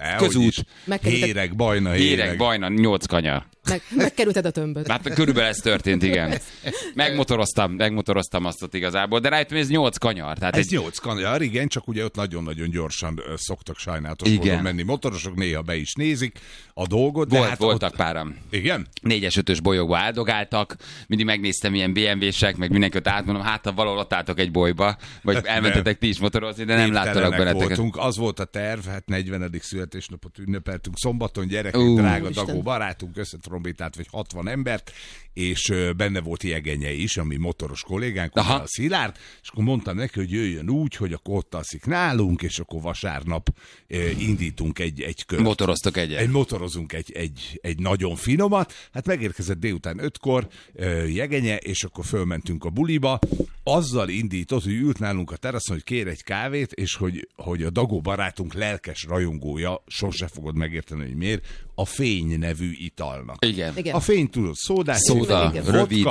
közút. Héreg, Bajna, 8 kanyar. Megkerülted a tömböt. Hát körülbelül ez történt, igen. Megmotoroztam azt ott igazából, de rájöttem, ez 8 kanyar. Tehát ez 8 kanyar, igen, csak ugye ott nagyon-nagyon gyorsan szoktak sajnálatos módon menni motorosok, néha be is nézik a dolgot. De Voltak ott... páram. Igen? 4-es, 5-ös bolyokba áldogáltak, mindig megnéztem ilyen BMW-sek, meg mindenkit átmondom, hát ha valahol ott álltok egy bolyba, vagy elmentetek ti is motorozni, de nem láttalak benneteket. Az volt a terv, hát 40. születésnapot ünnepeltünk szombaton, gyerekek, drága Dagó barátunk, összetrombitált vagy 60 embert, és benne volt Jegenye is, ami motoros kollégánk, a Szilárd, és akkor mondtam neki, hogy jöjjön úgy, hogy akkor ott alszik nálunk, és akkor vasárnap indítunk egy kört. Motoroztok egyet. Motorozunk egy nagyon finomat, hát megérkezett délután 5-kor Jegenye, és akkor fölmentünk a buliba, azzal indított, hogy ült nálunk a teraszon, hogy kér egy kávét, és hogy a Dagó barátunk lelkes rajongója, sose fogod megérteni, hogy miért, a Fény nevű italnak. Igen. A Fény, tudod, szóda, rövid.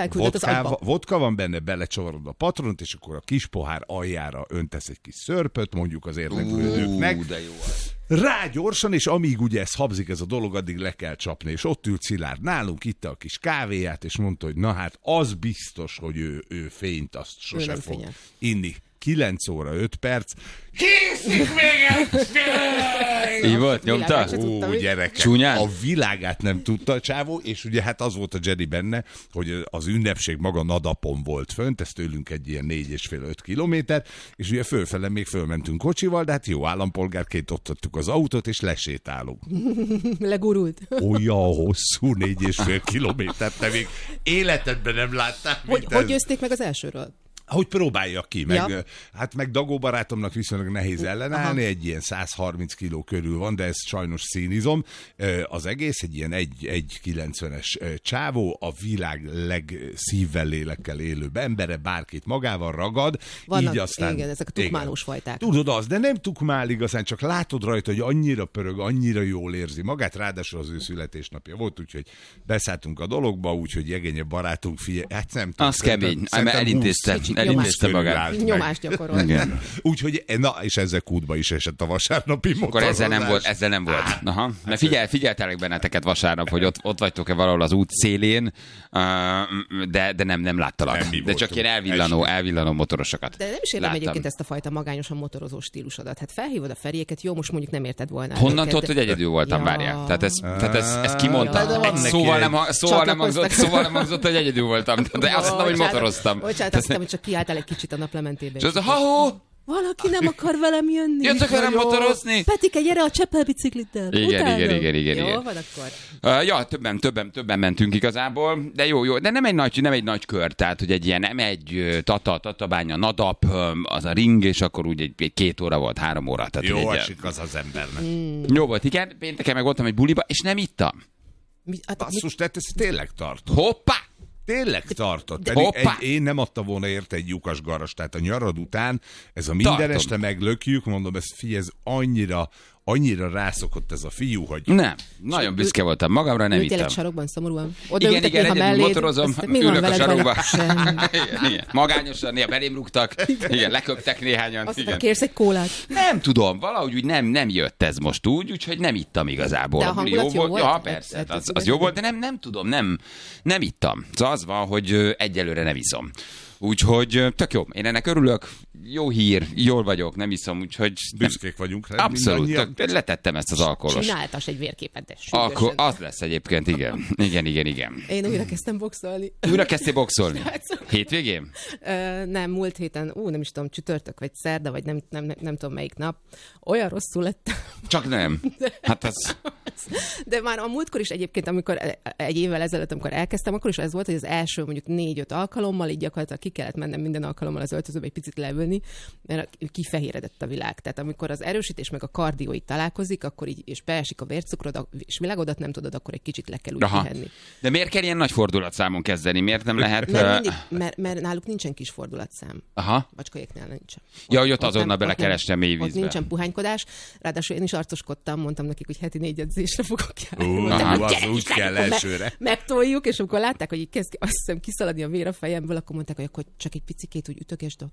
Vodka van benne, belecsavarod a patront, és akkor a kis pohár aljára öntesz egy kis szörpöt, mondjuk az érdeklődőknek. De jó. Rá gyorsan, és amíg ugye ez habzik ez a dolog, addig le kell csapni. És ott ült Szilárd nálunk, itta a kis kávéját, és mondta, hogy na hát az biztos, hogy ő fényt azt sose fog inni. 9 óra 5 perc. Készik még egy fény! Így volt, nyomta? Gyerekek. Csúnyán? A világát nem tudta a csávó, és ugye hát az volt a Jedi benne, hogy az ünnepség maga Nadapon volt fönt, ez tőlünk egy ilyen 4,5-5 kilométer, és ugye fölfele még fölmentünk kocsival, de hát jó állampolgárként ott adtuk az autót, és lesétálunk. Legurult. Olyan hosszú 4,5 kilométert, te még életedben nem láttál. Hogy győzték meg az elsőről? Hogy próbáljak ki, meg Dagó barátomnak viszonylag nehéz ellenállni, egy ilyen 130 kiló körül van, de ez sajnos színizom. Az egész egy ilyen 1,90-es csávó, a világ legszívvel, lélekkel élő embere, bárkit magával ragad. Vannak, így aztán, igen, ezek a tukmálós fajták. Tudod az, de nem tukmál igazán, csak látod rajta, hogy annyira pörög, annyira jól érzi magát, ráadásul az ő születésnapja volt, úgyhogy beszálltunk a dologba, úgyhogy Jegenye barátunk hát nem tudom. Az kemény, elintézte magát. Nyomást gyakorol. Úgyhogy, és ezzel kútba is esett a vasárnapi motorozás. Akkor ezzel nem volt. Aha. Mert figyeltelek benneteket vasárnap, hogy ott vagytok-e valahol az út szélén, de nem láttalak. De csak ilyen elvillanó motorosokat. De nem is értem egyébként ezt a fajta magányosan motorozó stílusodat. Hát felhívod a Feriéket, jó, most mondjuk nem érted volna. Honnan tudod, hogy egyedül voltam, várjál? Tehát ezt kimondta. Egy szóval nem hangzott, hogy egyedül voltam. De azt mondtam, hogy motoroztam. Bocsánat, azt hogy csak kiálltál egy kicsit a naplementébe. És az valaki nem akar velem jönni. Jöttök velem motorozni? Petike, gyere a Csepel bicikliddel. Igen. Jó, van akkor. Többen mentünk igazából, de jó, de nem egy nagy kör, tehát hogy egy ilyen, nem egy Tatabánya, Nadap, az a ring, és akkor úgy egy 2 óra volt, 3 óra. Tehát jó esik az embernek. Jó volt, igen, pénteken meg voltam egy buliba, és nem ittam. Basszus, te ezt tényleg tartod. Hoppá! Tényleg tartott. Én nem adta volna érte egy lyukas garast. Tehát a nyarad után ez a minden este meglökjük, mondom, ez annyira rászokott ez a fiú, hogy... Nem, nagyon büszke voltam magamra, nem ittam. Tényleg sarokban szomorúan. Igen, egyedül motorozom, ülök a sarokba. Igen. Magányosan, néha belém rúgtak, igen, leköptek néhányan. Aztán kérsz egy kólát. Nem tudom, valahogy úgy nem jött ez most úgy, úgyhogy nem ittam igazából. De a hangulat jó volt? Ja, persze, az jó volt, de nem tudom, nem ittam. Szóval az van, hogy egyelőre nem iszom. Úgyhogy tök jó, én ennek örülök, jó hír, jól vagyok, nem iszom, úgyhogy... Büszkék vagyunk rá. Abszolút, letettem ezt az alkoholos. Csináltas egy vérképet, de akkor az lesz egyébként, igen. Igen. Én újra kezdtem boxolni. Újra kezdtél boxolni? Hétvégén? Nem, múlt héten, nem is tudom, csütörtök vagy szerda, vagy nem tudom melyik nap. Olyan rosszul lettem. Csak nem. Hát az... De már a múltkor is egyébként, amikor egy évvel ezelőtt, amikor elkezdtem, akkor is ez volt, hogy az első mondjuk 4-5 alkalommal így gyakorlatilag ki kellett mennem minden alkalommal az öltözőbe egy picit leülni, mert kifehéredett a világ. Tehát amikor az erősítés meg a kardió itt találkozik, akkor így, és beesik a vércukrod, és világodat nem tudod, akkor egy kicsit le kell úgy pihenni. De miért kell ilyen nagy fordulatszámon kezdeni? Miért nem lehet... Mert náluk nincsen kis fordulatszám. Aha. Bacskaiéknál nincsen. Ja, hogy ott azonnal belekerestem mély vízbe. Ott nincsen puhánykodás. Ráadásul én is arcoskodtam, mondtam nekik, hogy heti 4 edzésre fogok járni. Az úgy kell elsőre. Megtoljuk, és amikor látták, hogy így kezd azt hiszem kiszaladni a vér a fejemből, akkor mondták, hogy akkor csak egy picikét úgy ütögesd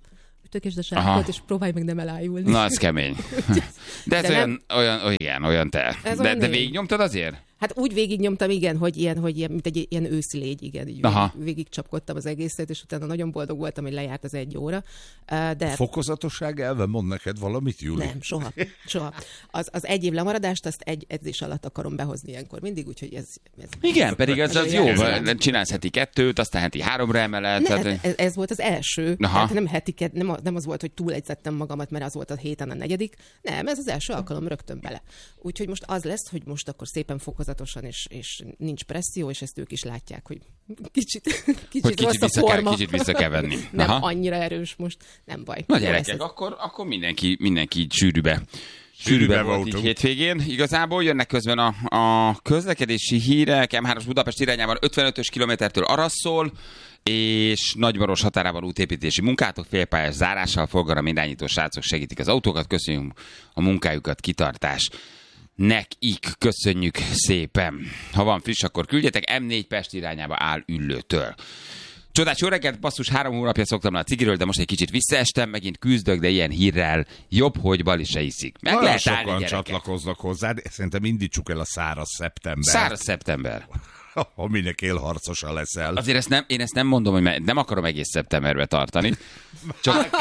ütökésd a sárkot, és próbálj meg nem elájulni. Na, ez kemény. De ez olyan te. De végignyomtad azért? Hát úgy végignyomtam, igen, hogy ilyen, mint egy ilyen őszi légy, igen, így végigcsapkodtam az egészet, és utána nagyon boldog voltam, hogy lejárt az 1 óra. De... Fokozatosság elve mond neked valamit, Júli? Nem, soha. Az 1 év lemaradást, azt egy edzés alatt akarom behozni ilyenkor mindig, úgyhogy ez igen, pedig az jó, csinálsz heti 2, aztán heti 3-ra emeled. Ez volt az első, tehát nem heti, nem az volt, hogy túlegyzettem magamat, mert az volt a héten a 4. Nem, ez az első alkalom, rögtön bele. Úgyhogy most az lesz, hogy most akkor szépen fokozatosan, és nincs presszió, és ezt ők is látják, hogy kicsit rossz a forma. Kicsit vissza kell venni. Nem annyira erős most, nem baj. Na gyerekek, akkor mindenki sűrűbe volt így hétvégén. Igazából jönnek közben a közlekedési hírek. M3-as Budapest irányában 55-ös kilométertől Arasszól, és Nagymaros határában útépítési munkátok, félpályás zárással, forgalom irányító srácok segítik az autókat. Köszönjük a munkájukat, kitartás. Nekik köszönjük szépen. Ha van friss, akkor küldjetek. M4 Pest irányába áll Üllőtől. Csodás, jó reggelt, basszus, 3 hónapja szoktam le a cigiről, de most egy kicsit visszaestem, megint küzdök, de ilyen hírrel jobb, hogy Bali se iszik. Meg nagyon lehet sokan állni, gyerekek. Csatlakoznak hozzá, de szerintem indítsuk el a száraz szeptember. Száraz szeptember. Aminek élharcosa leszel. Azért én ezt nem mondom, hogy nem akarom egész szeptemberbe tartani. Csak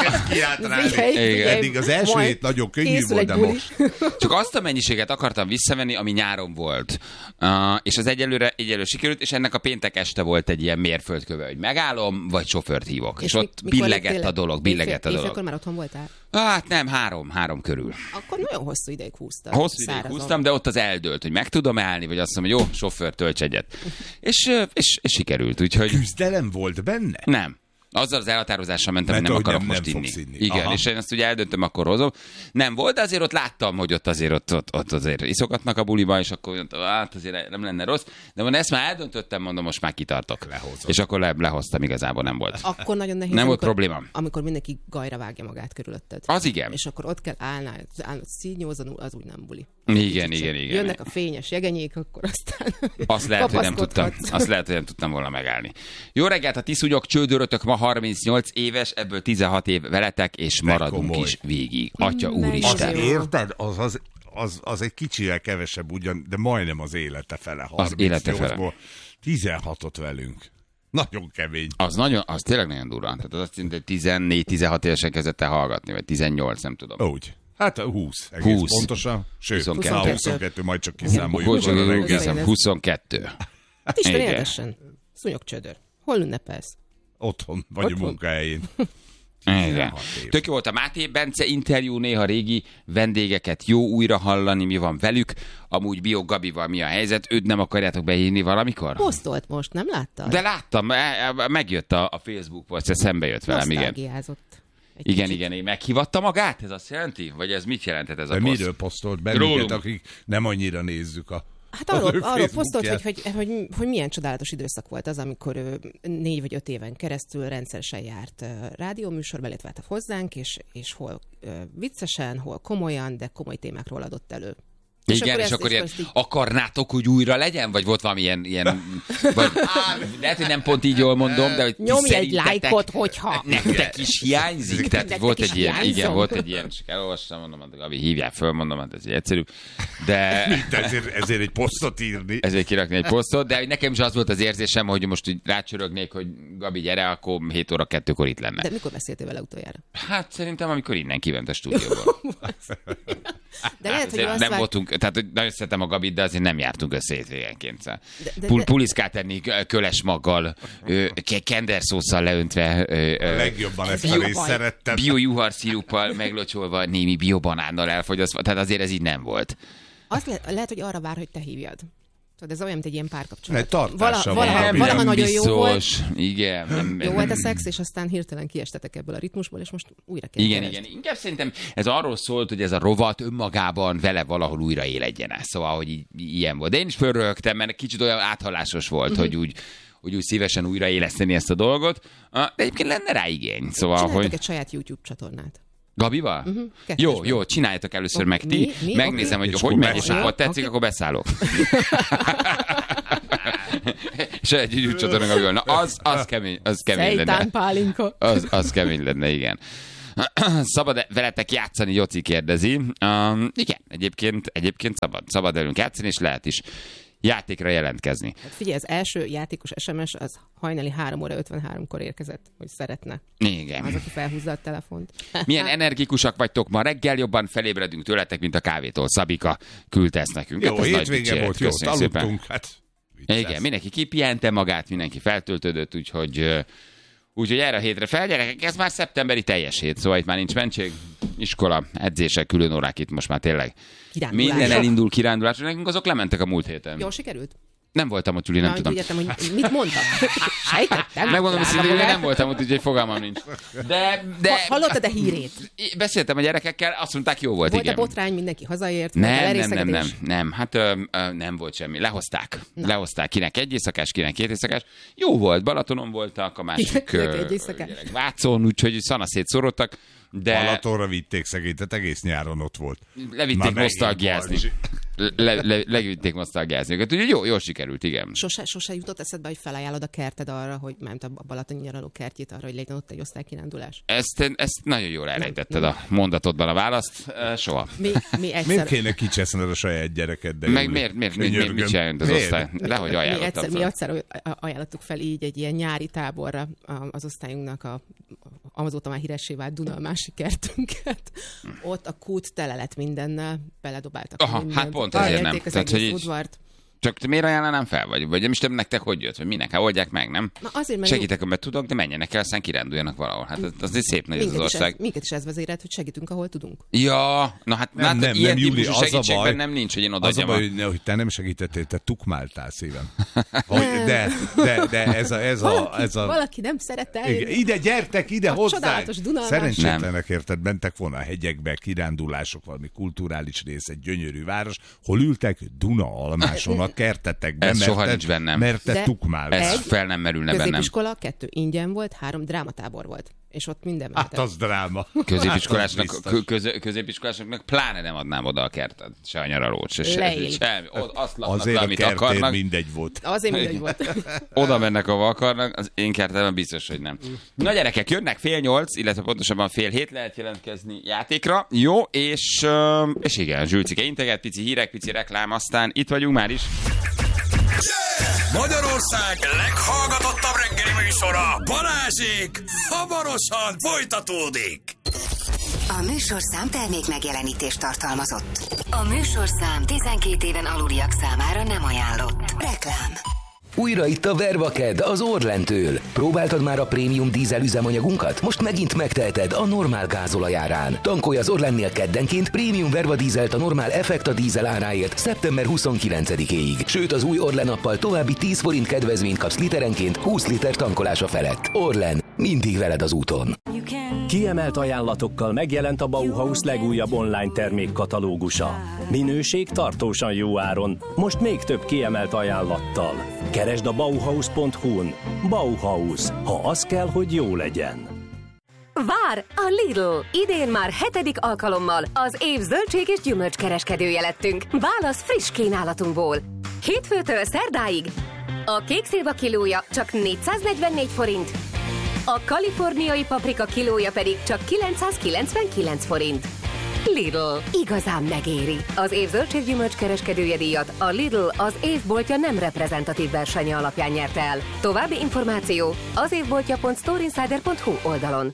eddig az első hét nagyon könnyű volt, de most. Csak azt a mennyiséget akartam visszavenni, ami nyáron volt. És az egyelőre sikerült, és ennek a péntek este volt egy ilyen mérföldköve, hogy megállom, vagy sofőrt hívok. És ott billegett a dolog. Akkor már otthon voltál? Hát nem, 3 körül. Akkor nagyon hosszú ideig húztam. Hosszú ideig húztam, de ott az eldőlt, hogy meg tudom állni, vagy azt mondom, hogy jó, sofőr, tölts egyet. És sikerült, úgyhogy... Küzdelem volt benne? Nem. Azzal az elhatározással mentem, hogy nem akarok most inni. Igen, aha. És én ezt ugye eldöntöm, akkor hozom. Nem volt, de azért ott láttam, hogy ott azért iszogatnak a buliba, és akkor hát azért nem lenne rossz. De van ezt már eldöntöttem, mondom, most már kitartok. Lehozom. És akkor lehoztam, igazából nem volt. Akkor nagyon nehéz. Nem volt probléma. Amikor mindenki gajra vágja magát körülötted. Az igen. És akkor ott kell állnod színjózanul, az úgy nem buli. Igen. Jönnek a fényes jegenyék, akkor aztán azt lehet, hogy nem tudtam volna megállni. Jó reggelt, a tiszúnyok, csődörötök, ma 38 éves, ebből 16 év veletek, és maradunk is végig. Atya úristen. Érted? Az egy kicsivel kevesebb ugyan, de majdnem az élete fele. Az élete fele. 16-ot velünk. Nagyon kemény. Az tényleg nagyon durva. Tehát az azt jelenti, hogy 14-16 évesen kezdett el hallgatni, vagy 18, nem tudom. Úgy. Hát 20. Egész 20. Pontosan. Sőt, 22, majd csak kiszámoljuk. 22. Hát Isten érdesen. Szúnyogcsődör. Hol ünnepelsz? Otthon, vagy a munkahelyén. Igen. Tök jó volt a Máté Bence interjú, néha régi vendégeket jó újra hallani, mi van velük. Amúgy Bio Gabival mi a helyzet, őt nem akarjátok beírni valamikor? Posztolt most, nem láttad? De láttam, megjött a Facebook poszt, szembe jött velem, igen. Igen, meghívatta magát? Ez azt jelenti? Vagy ez mit jelentett ez a poszt? Miről posztolt bennünket, akik nem annyira nézzük a... Hát arról posztolt, hogy milyen csodálatos időszak volt az, amikor ő 4 vagy 5 éven keresztül rendszeresen járt rádióműsorba, illetve hozzánk, és hol viccesen, hol komolyan, de komoly témákról adott elő. Igen, és akkor ilyen, akarnátok, hogy újra legyen? Vagy volt valami ilyen vagy, lehet, hogy nem pont így jól mondom, de hogy nyomj egy lájkot, hogyha... Nektek is hiányzik? Tehát volt egy ilyen, igen, volt egy ilyen, csak elolvassam, mondom, Gabi, hívják föl, mondom, hát ez egy egyszerű. De... ezért egy posztot írni. Ezért kirakni egy posztot, de nekem is az volt az érzésem, hogy most így rácsörögnék, hogy Gabi, gyere, akkor 7 óra 2-kor itt lenne. De mikor beszéltél vele utoljára? Hát szerintem, amikor innen kiment a stúdióból. De lehet, hogy nem voltunk, tehát nagyon szeretem a Gabit, de azért nem jártunk össze hétvégenként. Puliszkát enni köles maggal, kenderszósszal leöntve. A legjobban ezt a részt szerettem. Bio-juharsziruppal meglocsolva, némi biobanánnal elfogyasztva. Tehát azért ez így nem volt. Lehet, hogy arra vár, hogy te hívjad. Tudod, ez olyan, mint egy ilyen párkapcsolat. Valaha nagyon jó volt. Igen. Jó volt a szex, és aztán hirtelen kiestetek ebből a ritmusból, és most újra kell. Igen. Inkább szerintem ez arról szólt, hogy ez a rovat önmagában vele valahol újra éledjen el. Szóval, hogy így, ilyen volt. De én is fölrögtem, mert kicsit olyan áthallásos volt, hogy úgy szívesen újraéleszteni ezt a dolgot. De egyébként lenne rá igény. Szóval, csináltak egy saját YouTube csatornát. Gabival? Jó, csináljátok először meg ti. Megnézem, hogy megy, és akkor tetszik, akkor beszállok. És egy YouTube csatorna Gabival. Na, az kemény lenne. Szejtán pálinka. Az kemény lenne, igen. Szabad veletek játszani, Joci kérdezi. Igen, egyébként szabad velünk játszani, és lehet is játékra jelentkezni. Hát figyelj, az első játékos SMS az hajnali 3:53-kor érkezett, hogy szeretne. Igen. Az, aki felhúzza a telefont. Milyen energikusak vagytok ma, reggel jobban felébredünk tőletek, mint a kávétól. Szabika küldte ezt nekünk. Jó, hétvége volt, jó, aludtunk. Hát, igen, mindenki kipihente magát, mindenki feltöltődött, úgyhogy erre a hétre fel, gyerekek, ez már szeptemberi teljes hét, szóval itt már nincs mentség, iskola, edzések, külön órák, itt most már tényleg minden elindul kirándulásra. Nekünk azok lementek a múlt héten. Jól sikerült? Nem voltam ott, Gyuri, nem tudom. Úgy értem, hogy mit mondtak. Sejtettem. Megmondom, hogy nem voltam ott, úgyhogy fogalmam nincs. De hallottad a hírét? Beszéltem a gyerekekkel, azt mondták, jó volt, igen. Volt a botrány, mindenki hazaért? Nem. Hát nem volt semmi. Lehozták. Kinek egy éjszakás, kinek 2 éjszakás. Jó volt, Balatonon voltak, a másik Vácon, úgyhogy szanaszét szorodtak. De... Balatonra vitték szegényet, egész nyáron ott volt. Levitték nosztalgiázni. Levitték nosztalgiázni. Úgyhogy jól sikerült, igen. Sose jutott eszedbe, hogy felajánlod a kerted arra, hogy ment a balatoni nyaraló kertjét arra, hogy legyen ott egy osztálykirándulás? Ezt nagyon jól elrejtetted a mondatodban a választ. Soha. Miért kéne kicseszned a saját gyerekeddel? Meg miért csináljon az osztály? Dehogy ajánlottam. Mi egyszer ajánlottuk fel így egy ilyen nyári táborra az osztályunknak azóta már híressé vált Duna a másik kertünket. Ott a kút tele lett mindennel, beledobáltak. Aha, hát pont ezért nem. Tehát, hogy udvart. Csak miért ajánlanám fel? Vagy nem is tudom, nektek hogy jött? Vagy minek? Hát oldják meg, nem? Na azért, segítek, mert tudok, de menjenek el, aztán kiránduljanak valahol. Hát az egy szép nagy az ország. Minket is ez vezérelt, hogy segítünk, ahol tudunk. Ja, na hát nem, ilyen Júli, típusú segítségben nem nincs, hogy én odaadjam. Az a baj, hogy te nem segítettél, te tukmáltál szívem. De ez a... Valaki nem szeret eljönni. Ide, gyertek, ide hozzánk! Csodálatos Dunalmás. Szerencsétlenek, érted, mentek volna a hegyekbe, kirándulások, valami kulturális rész, egy gyönyörű város, hol ültek Duna-almáson a kertetekben, soha nincs bennem. Mert te tukmál. Ez fel nem merülne bennem. Középiskola, 2 ingyen volt, 3 drámatábor volt. És ott minden mehetett. Hát az dráma. Középiskolásoknak pláne nem adnám oda a kertet. Se a nyaralót, se semmi. Azt laknak azért le, amit akarnak. Mindegy volt. Azért mindegy volt. Oda mennek, ahova akarnak, az én kertemben biztos, hogy nem. Na gyerekek, jönnek 7:30, illetve pontosabban 7:30 lehet jelentkezni játékra. Jó, és igen, Zsülcike integet, pici hírek, pici reklám, aztán itt vagyunk már is. Magyarország leghallgatottabb reggeli műsora, Balázsék, hamarosan folytatódik. A műsorszám termék megjelenítést tartalmazott. A műsorszám 12 éven aluliak számára nem ajánlott. Reklám. Újra itt a Vervaked az Orlentől. Próbáltad már a prémium dízel üzemanyagunkat? Most megint megteheted a normál gázolajárán. Tankolj az Orlennél keddenként prémium Verva dízelt a normál Effekta dízel áráért szeptember 29-éig. Sőt, az új Orlen appal további 10 forint kedvezményt kapsz literenként 20 liter tankolása felett. Orlen, mindig veled az úton. Kiemelt ajánlatokkal megjelent a Bauhaus legújabb online termékkatalógusa. Minőség tartósan jó áron, most még több kiemelt ajánlattal. Keresd a Bauhaus.hu-n. Bauhaus, ha az kell, hogy jó legyen. Vár a Lidl! Idén már 7. alkalommal az év zöldség és gyümölcskereskedője lettünk. Válasz friss kínálatunkból. Hétfőtől szerdáig a kék szilva kilója csak 444 forint, a kaliforniai paprika kilója pedig csak 999 forint. Lidl. Igazán megéri. Az év zöldséggyümölcs kereskedője díjat a Lidl az évboltja nem reprezentatív versenye alapján nyerte el. További információ az évboltja.storeinsider.hu oldalon.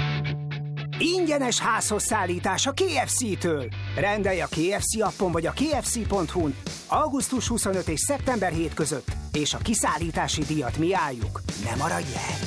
Ingyenes házhoz szállítás a KFC-től. Rendelj a KFC appon vagy a kfc.hu-n augusztus 25 és szeptember 7 között, és a kiszállítási díjat mi álljuk. Ne maradj el!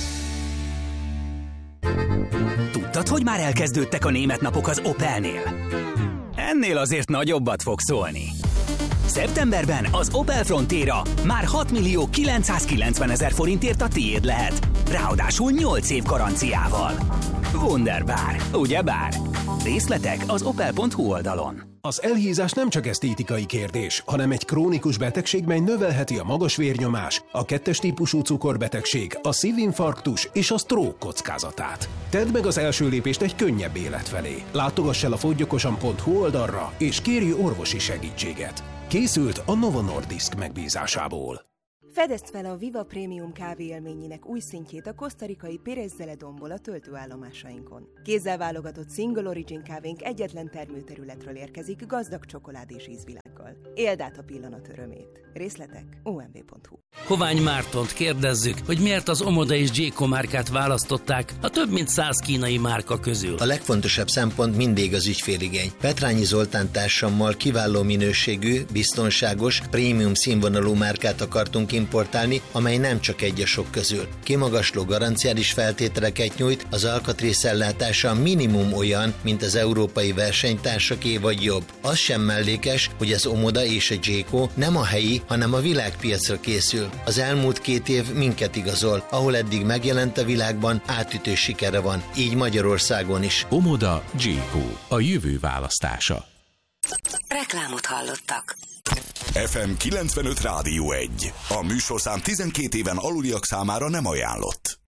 Tudtad, hogy már elkezdődtek a német napok az Opelnél? Ennél azért nagyobbat fog szólni. Szeptemberben az Opel Frontera már 6.990.000 forintért a tiéd lehet. Ráadásul 8 év garanciával. Wunderbar, ugyebár? Részletek az opel.hu oldalon. Az elhízás nem csak esztétikai kérdés, hanem egy krónikus betegség, mely növelheti a magas vérnyomás, a 2-es típusú cukorbetegség, a szívinfarktus és a stroke kockázatát. Tedd meg az első lépést egy könnyebb élet felé. Látogass el a foggyokosan.hu oldalra, és kérj orvosi segítséget. Készült a Novo Nordisk megbízásából. Fedezd fel a Viva Prémium kávé élményének új szintjét a kosztarikai Pérez Zeledonból a töltőállomásainkon. Kézzel válogatott Single Origin kávénk egyetlen termőterületről érkezik gazdag csokolád és ízvilággal. Éld át a pillanat örömét. Részletek omv.hu. Hovány Mártont kérdezzük, hogy miért az Omoda és Jayco márkát választották a több mint 100 kínai márka közül. A legfontosabb szempont mindig az ügyféligény. Petrányi Zoltán társammal kiváló minőségű, biztonságos, prémium színvonalú márkát akartunk importálni, amely nem csak egy a sok közül. Kimagasló garanciális feltételeket nyújt, az alkatrészellátása minimum olyan, mint az európai versenytársaké vagy jobb. Az sem mellékes, hogy az Omoda és a Jayco nem a helyi, hanem a világpiacra készül. Az elmúlt 2 év minket igazol, ahol eddig megjelent a világban, átütő sikere van, így Magyarországon is. Omoda, Jayco, a jövő választása. Reklámot hallottak. FM 95 Rádió 1. A műsorszám 12 éven aluliak számára nem ajánlott.